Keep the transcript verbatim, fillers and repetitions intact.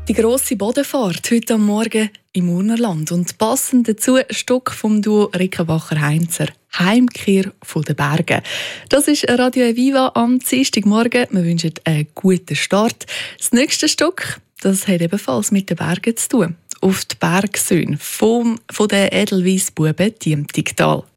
Die grosse Bodenfahrt heute am Morgen im Urnerland und passend dazu ein Stück vom Duo Rickenbacher-Heinzer «Heimkehr von den Bergen». Das ist Radio Viva am Dienstagmorgen. Wir wünschen einen guten Start. Das nächste Stück, das hat ebenfalls mit den Bergen zu tun. Auf die Bergsöhne vom, von den Edelweissbuben Diemtigtal.